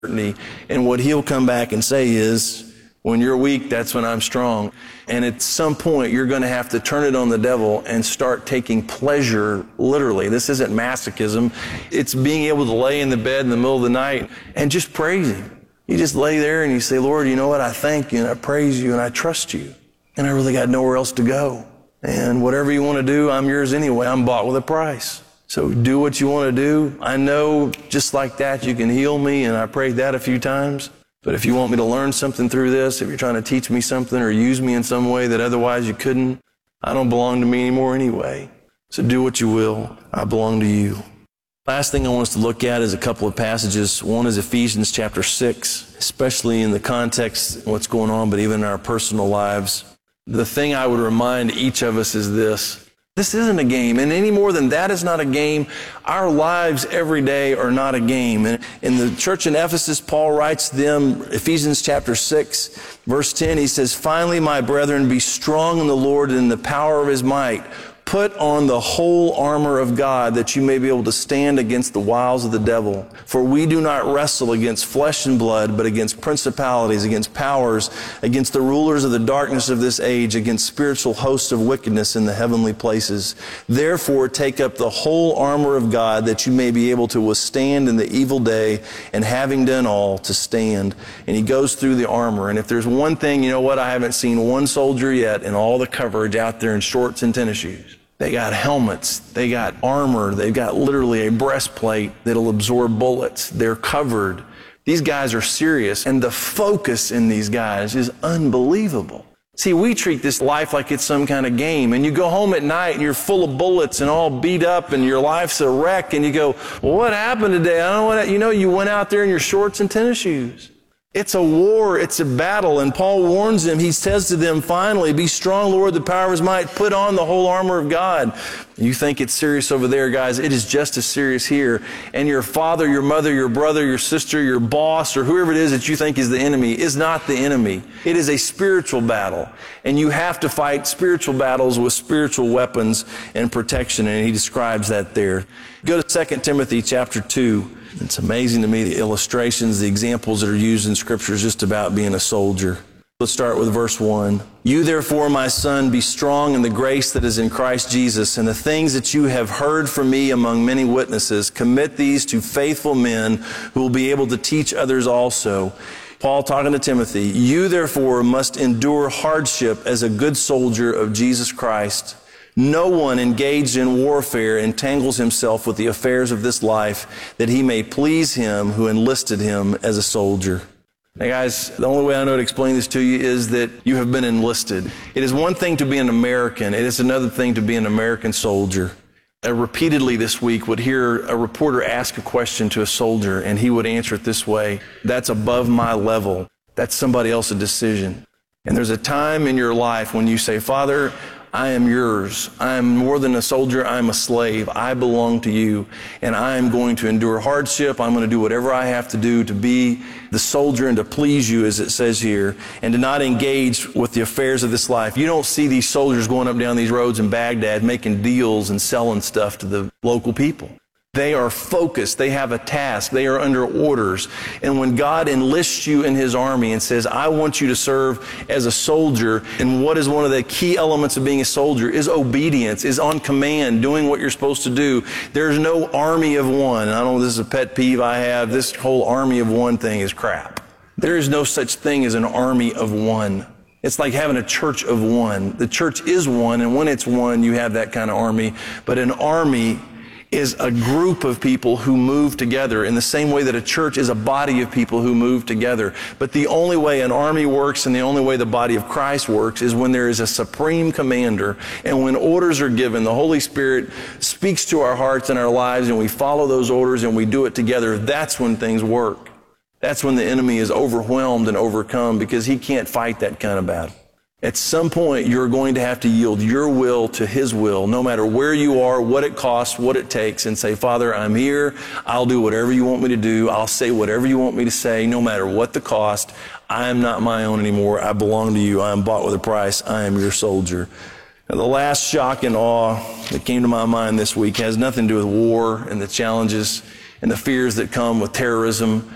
And what he'll come back and say is, when you're weak, that's when I'm strong. And at some point, you're going to have to turn it on the devil and start taking pleasure, literally. This isn't masochism. It's being able to lay in the bed in the middle of the night and just praise him. You just lay there and you say, Lord, you know what? I thank you and I praise you and I trust you. And I really got nowhere else to go. And whatever you want to do, I'm yours anyway. I'm bought with a price. So do what you want to do. I know just like that you can heal me, and I prayed that a few times. But if you want me to learn something through this, if you're trying to teach me something or use me in some way that otherwise you couldn't, I don't belong to me anymore anyway. So do what you will. I belong to you. Last thing I want us to look at is a couple of passages. One is Ephesians chapter 6, especially in the context of what's going on, but even in our personal lives. The thing I would remind each of us is this. This isn't a game, and any more than that is not a game. Our lives every day are not a game. And in the church in Ephesus, Paul writes them, Ephesians chapter 6, verse 10, he says, "Finally, my brethren, be strong in the Lord and in the power of his might. Put on the whole armor of God, that you may be able to stand against the wiles of the devil. For we do not wrestle against flesh and blood, but against principalities, against powers, against the rulers of the darkness of this age, against spiritual hosts of wickedness in the heavenly places. Therefore, take up the whole armor of God, that you may be able to withstand in the evil day, and having done all, to stand." And he goes through the armor. And if there's one thing, you know what? I haven't seen one soldier yet in all the coverage out there in shorts and tennis shoes. They got helmets, they got armor, they've got literally a breastplate that'll absorb bullets. They're covered. These guys are serious, and the focus in these guys is unbelievable. See, we treat this life like it's some kind of game, and you go home at night and you're full of bullets and all beat up and your life's a wreck, and you go, well, what happened today? I don't know what, you know, you went out there in your shorts and tennis shoes. It's a war, it's a battle, and Paul warns them. He says to them, finally, be strong, Lord, the power of his might. Put on the whole armor of God. You think it's serious over there, guys. It is just as serious here. And your father, your mother, your brother, your sister, your boss, or whoever it is that you think is the enemy is not the enemy. It is a spiritual battle. And you have to fight spiritual battles with spiritual weapons and protection. And he describes that there. Go to 2 Timothy chapter 2. It's amazing to me, the illustrations, the examples that are used in Scripture is just about being a soldier. Let's start with verse 1. "You therefore, my son, be strong in the grace that is in Christ Jesus, and the things that you have heard from me among many witnesses, commit these to faithful men who will be able to teach others also." Paul talking to Timothy, "You therefore must endure hardship as a good soldier of Jesus Christ. No one engaged in warfare entangles himself with the affairs of this life, that he may please him who enlisted him as a soldier." Now guys, the only way I know to explain this to you is that you have been enlisted. It is one thing to be an American. It is another thing to be an American soldier. I repeatedly this week would hear a reporter ask a question to a soldier, and he would answer it this way: "That's above my level. That's somebody else's decision." And there's a time in your life when you say, "Father, I am yours. I am more than a soldier. I am a slave. I belong to you, and I am going to endure hardship. I'm going to do whatever I have to do to be the soldier and to please you," as it says here, and to not engage with the affairs of this life. You don't see these soldiers going up down these roads in Baghdad making deals and selling stuff to the local people. They are focused. They have a task. They are under orders. And when God enlists you in his army and says, "I want you to serve as a soldier," and what is one of the key elements of being a soldier is obedience, is on command, doing what you're supposed to do. There's no army of one. I know this is a pet peeve I have. This whole army of one thing is crap. There is no such thing as an army of one. It's like having a church of one. The church is one, and when it's one, you have that kind of army. But an army is a group of people who move together in the same way that a church is a body of people who move together. But the only way an army works and the only way the body of Christ works is when there is a supreme commander, and when orders are given, the Holy Spirit speaks to our hearts and our lives, and we follow those orders and we do it together. That's when things work. That's when the enemy is overwhelmed and overcome, because he can't fight that kind of battle. At some point, you're going to have to yield your will to his will, no matter where you are, what it costs, what it takes, and say, "Father, I'm here. I'll do whatever you want me to do. I'll say whatever you want me to say, no matter what the cost. I am not my own anymore. I belong to you. I am bought with a price. I am your soldier." Now, the last shock and awe that came to my mind this week has nothing to do with war and the challenges and the fears that come with terrorism.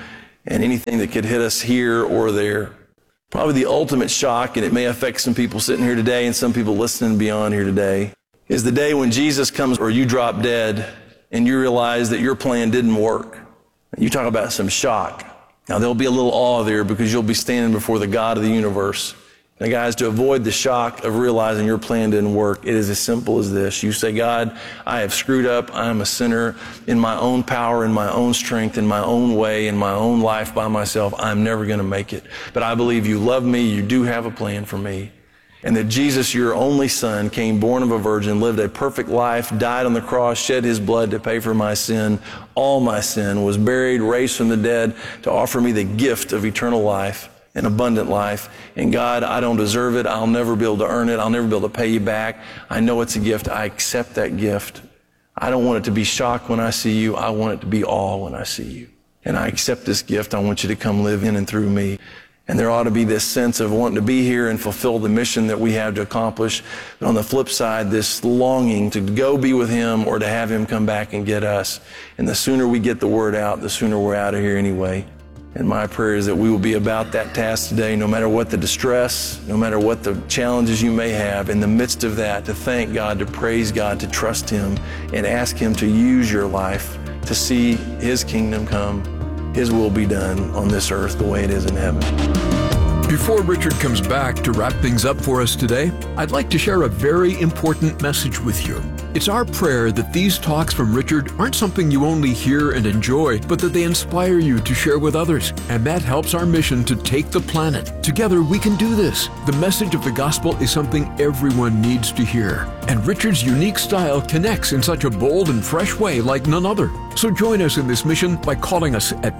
and anything that could hit us here or there. Probably the ultimate shock, and it may affect some people sitting here today and some people listening beyond here today, is the day when Jesus comes or you drop dead and you realize that your plan didn't work. You talk about some shock. Now, there'll be a little awe there because you'll be standing before the God of the universe. Now, guys, to avoid the shock of realizing your plan didn't work, it is as simple as this. You say, God, I have screwed up. I am a sinner in my own power, in my own strength, in my own way, in my own life by myself. I'm never going to make it. But I believe you love me. You do have a plan for me. And that Jesus, your only son, came born of a virgin, lived a perfect life, died on the cross, shed his blood to pay for my sin, all my sin, was buried, raised from the dead to offer me the gift of eternal life, an abundant life. And God, I don't deserve it. I'll never be able to earn it. I'll never be able to pay you back. I know it's a gift. I accept that gift. I don't want it to be shock when I see you. I want it to be awe when I see you. And I accept this gift. I want you to come live in and through me. And there ought to be this sense of wanting to be here and fulfill the mission that we have to accomplish. But on the flip side, this longing to go be with him or to have him come back and get us. And the sooner we get the word out, the sooner we're out of here anyway. And my prayer is that we will be about that task today, no matter what the distress, no matter what the challenges you may have, in the midst of that, to thank God, to praise God, to trust him, and ask him to use your life to see his kingdom come, his will be done on this earth the way it is in heaven. Before Richard comes back to wrap things up for us today, I'd like to share a very important message with you. It's our prayer that these talks from Richard aren't something you only hear and enjoy, but that they inspire you to share with others. And that helps our mission to take the planet. Together we can do this. The message of the gospel is something everyone needs to hear. And Richard's unique style connects in such a bold and fresh way like none other. So join us in this mission by calling us at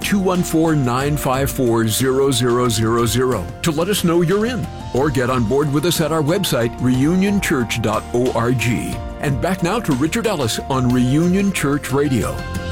214-954-0000 to let us know you're in. Or get on board with us at our website, reunionchurch.org. And back now to Richard Ellis on Reunion Church Radio.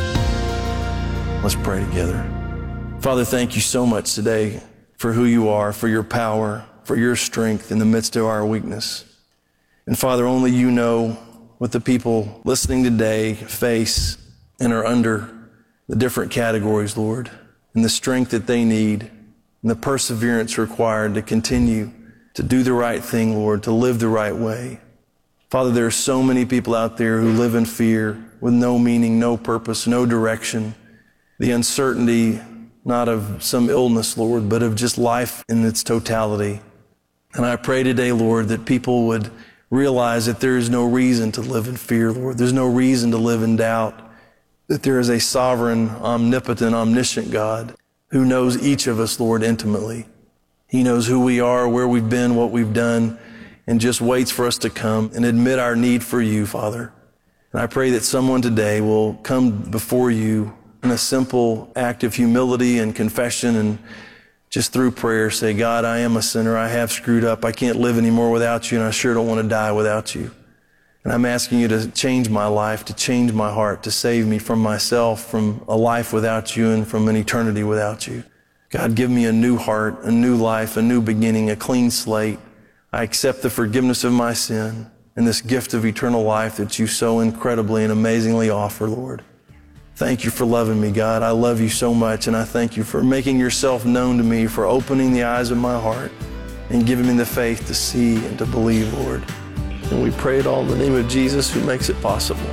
Let's pray together. Father, thank you so much today for who you are, for your power, for your strength in the midst of our weakness. And Father, only you know what the people listening today face and are under the different categories, Lord, and the strength that they need and the perseverance required to continue to do the right thing, Lord, to live the right way. Father, there are so many people out there who live in fear with no meaning, no purpose, no direction. The uncertainty, not of some illness, Lord, but of just life in its totality. And I pray today, Lord, that people would realize that there is no reason to live in fear, Lord. There's no reason to live in doubt, that there is a sovereign, omnipotent, omniscient God who knows each of us, Lord, intimately. He knows who we are, where we've been, what we've done, and just waits for us to come and admit our need for you, Father. And I pray that someone today will come before you in a simple act of humility and confession, and just through prayer say, God, I am a sinner. I have screwed up. I can't live anymore without you, and I sure don't want to die without you. And I'm asking you to change my life, to change my heart, to save me from myself, from a life without you, and from an eternity without you. God, give me a new heart, a new life, a new beginning, a clean slate. I accept the forgiveness of my sin and this gift of eternal life that you so incredibly and amazingly offer, Lord. Thank you for loving me, God. I love you so much, and I thank you for making yourself known to me, for opening the eyes of my heart and giving me the faith to see and to believe, Lord. And we pray it all in the name of Jesus, who makes it possible.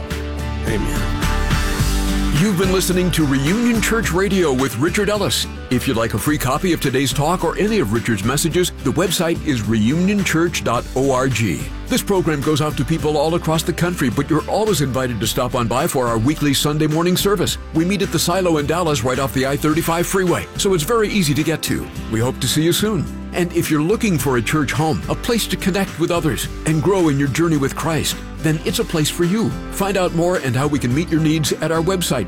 Amen. You've been listening to Reunion Church Radio with Richard Ellis. If you'd like a free copy of today's talk or any of Richard's messages, the website is reunionchurch.org. This program goes out to people all across the country, but you're always invited to stop on by for our weekly Sunday morning service. We meet at the Silo in Dallas right off the I-35 freeway, so it's very easy to get to. We hope to see you soon. And if you're looking for a church home, a place to connect with others and grow in your journey with Christ, then it's a place for you. Find out more and how we can meet your needs at our website,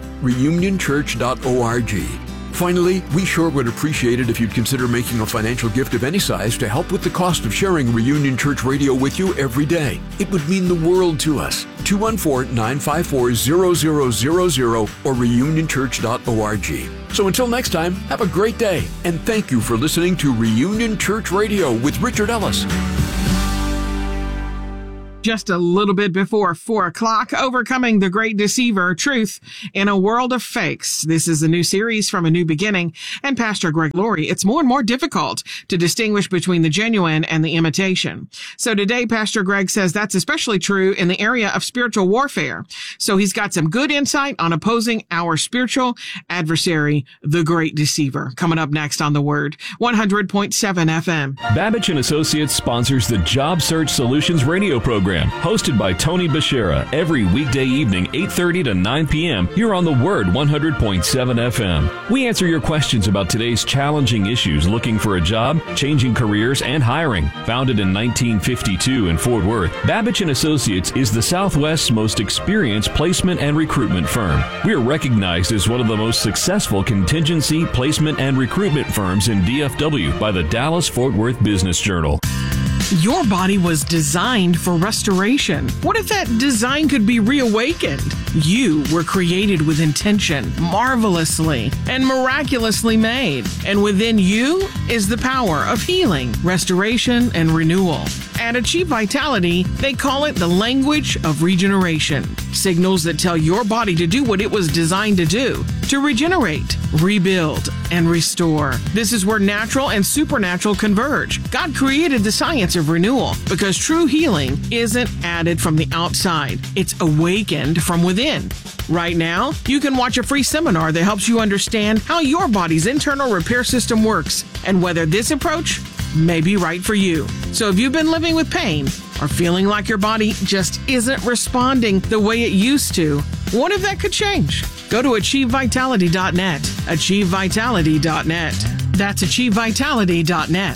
reunionchurch.org. Finally, we sure would appreciate it if you'd consider making a financial gift of any size to help with the cost of sharing Reunion Church Radio with you every day. It would mean the world to us. 214-954-0000 or reunionchurch.org. So until next time, have a great day, and thank you for listening to Reunion Church Radio with Richard Ellis. Just a little bit before 4 o'clock, Overcoming the Great Deceiver, Truth in a World of Fakes. This is a new series from A New Beginning, and Pastor Greg Laurie. It's more and more difficult to distinguish between the genuine and the imitation. So today, Pastor Greg says that's especially true in the area of spiritual warfare. So he's got some good insight on opposing our spiritual adversary, the Great Deceiver. Coming up next on The Word, 100.7 FM. Babbage & Associates sponsors the Job Search Solutions radio program, hosted by Tony Bashera, every weekday evening, 8:30 to 9 p.m. here on The Word 100.7 FM. We answer your questions about today's challenging issues, looking for a job, changing careers, and hiring. Founded in 1952 in Fort Worth, Babbage & Associates is the Southwest's most experienced placement and recruitment firm. We are recognized as one of the most successful contingency, placement, and recruitment firms in DFW by the Dallas-Fort Worth Business Journal. Your body was designed for restoration. What if that design could be reawakened? You were created with intention, marvelously and miraculously made. And within you is the power of healing, restoration, and renewal. At Achieve Vitality, they call it the language of regeneration. Signals that tell your body to do what it was designed to do, to regenerate, rebuild, and restore. This is where natural and supernatural converge. God created the science of renewal because true healing isn't added from the outside. It's awakened from within. Right now, you can watch a free seminar that helps you understand how your body's internal repair system works and whether this approach may be right for you. So if you've been living with pain or feeling like your body just isn't responding the way it used to, what if that could change? Go to AchieveVitality.net. AchieveVitality.net. That's AchieveVitality.net.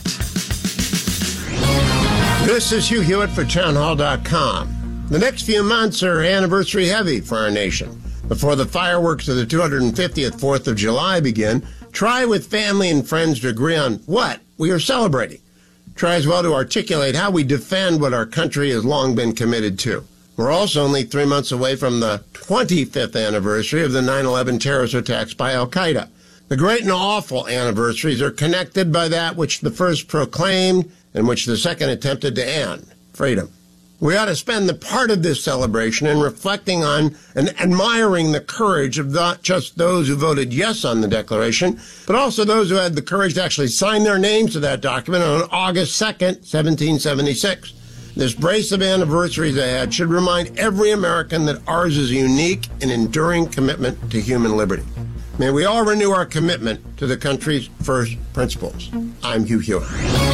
This is Hugh Hewitt for townhall.com. The next few months are anniversary heavy for our nation. Before the fireworks of the 250th 4th of July begin, try with family and friends to agree on what we are celebrating. Try as well to articulate how we defend what our country has long been committed to. We're also only 3 months away from the 25th anniversary of the 9/11 terrorist attacks by Al-Qaeda. The great and awful anniversaries are connected by that which the first proclaimed and which the second attempted to end, freedom. We ought to spend the part of this celebration in reflecting on and admiring the courage of not just those who voted yes on the Declaration, but also those who had the courage to actually sign their names to that document on August 2nd, 1776. This brace of anniversaries ahead should remind every American that ours is a unique and enduring commitment to human liberty. May we all renew our commitment to the country's first principles. I'm Hugh Hewitt.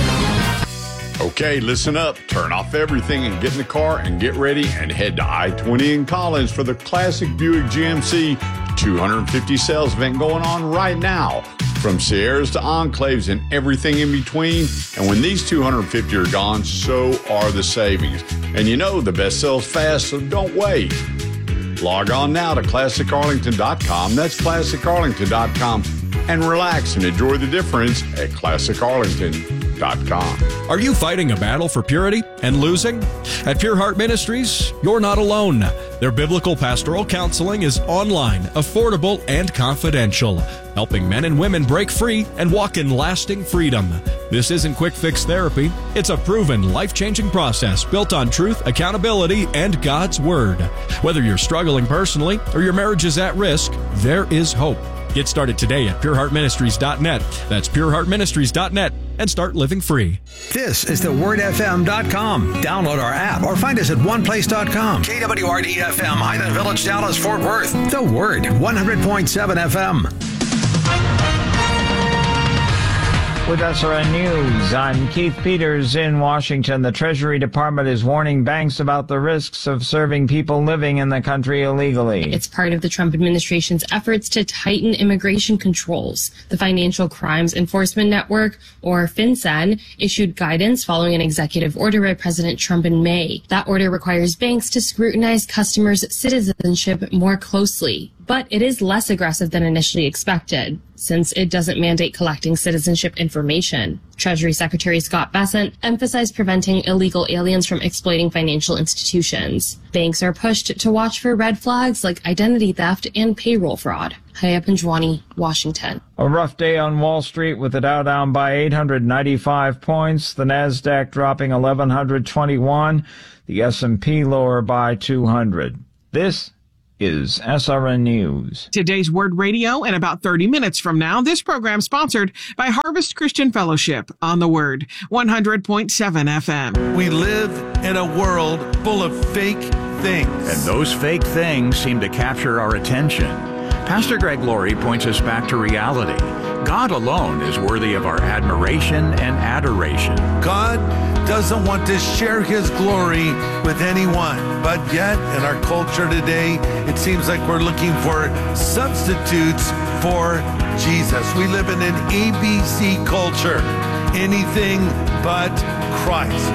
Okay, listen up, turn off everything and get in the car and get ready and head to I-20 in Collins for the Classic Buick GMC 250 sales event going on right now. From Sierras to Enclaves and everything in between. And when these 250 are gone, so are the savings. And you know the best sells fast, so don't wait. Log on now to ClassicArlington.com. That's ClassicArlington.com. And relax and enjoy the difference at ClassicArlington.com. Are you fighting a battle for purity and losing? At Pure Heart Ministries, you're not alone. Their biblical pastoral counseling is online, affordable, and confidential, helping men and women break free and walk in lasting freedom. This isn't quick fix therapy. It's a proven, life-changing process built on truth, accountability, and God's Word. Whether you're struggling personally or your marriage is at risk, there is hope. Get started today at pureheartministries.net. That's pureheartministries.net and start living free. This is thewordfm.com. Download our app or find us at oneplace.com. KWRD-FM, Highland Village, Dallas, Fort Worth. The Word, 100.7 FM. With SRN News, I'm Keith Peters in Washington. The Treasury Department is warning banks about the risks of serving people living in the country illegally. It's part of the Trump administration's efforts to tighten immigration controls. The Financial Crimes Enforcement Network, or FinCEN, issued guidance following an executive order by President Trump in May. That order requires banks to scrutinize customers' citizenship more closely. But it is less aggressive than initially expected, since it doesn't mandate collecting citizenship information. Treasury Secretary Scott Bessent emphasized preventing illegal aliens from exploiting financial institutions. Banks are pushed to watch for red flags like identity theft and payroll fraud. Haya Panjwani, Washington. A rough day on Wall Street with the Dow down by 895 points, the Nasdaq dropping 1,121, the S&P lower by 200. This is SRN News. Today's Word Radio, and about 30 minutes from now, this program sponsored by Harvest Christian Fellowship on the Word, 100.7 FM. We live in a world full of fake things. And those fake things seem to capture our attention. Pastor Greg Laurie points us back to reality. God alone is worthy of our admiration and adoration. God doesn't want to share his glory with anyone, but yet in our culture today, it seems like we're looking for substitutes for Jesus. We live in an ABC culture, anything but Christ.